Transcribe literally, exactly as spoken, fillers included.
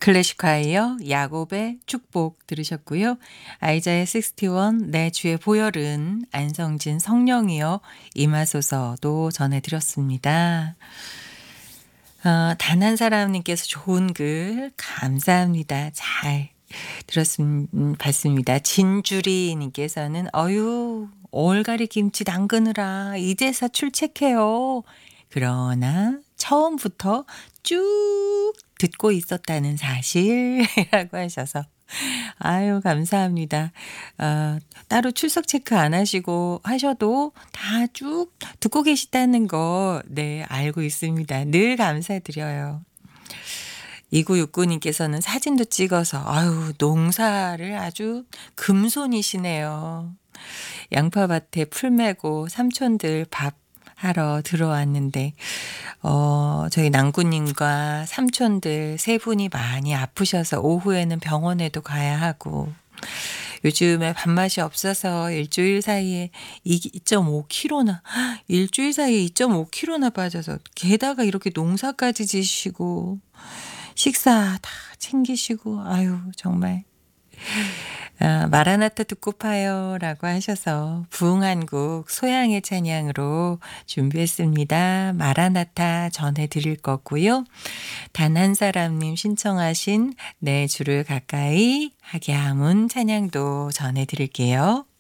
클래식콰이어 야곱의 축복 들으셨고요. 아이자의 육십일 내 주의 보혈은 안성진 성령이여 임하소서도 전해드렸습니다. 어, 단 한 사람님께서 좋은 글 감사합니다. 잘 들었음 음, 봤습니다. 진주리님께서는 어유 올가리 김치 담그느라 이제서 출첵해요. 그러나 처음부터 쭉 듣고 있었다는 사실이라고 하셔서 아유 감사합니다. 어, 따로 출석 체크 안 하시고 하셔도 다 쭉 듣고 계시다는 거 네 알고 있습니다. 늘 감사드려요. 이구육구 님께서는 사진도 찍어서 아유 농사를 아주 금손이시네요. 양파밭에 풀 메고 삼촌들 밥 하러 들어왔는데 어 저희 낭구님과 삼촌들 세 분이 많이 아프셔서 오후에는 병원에도 가야 하고 요즘에 밥맛이 없어서 일주일 사이에 이점오 킬로그램나 일주일 사이에 이점오 킬로그램나 빠져서 게다가 이렇게 농사까지 지시고 식사 다 챙기시고 아유 정말 아, 마라나타 듣고파요라고 하셔서 부흥한국 소양의 찬양으로 준비했습니다. 마라나타 전해드릴 거고요. 단 한 사람님 신청하신 내 주를 가까이 하게 함은 찬양도 전해드릴게요.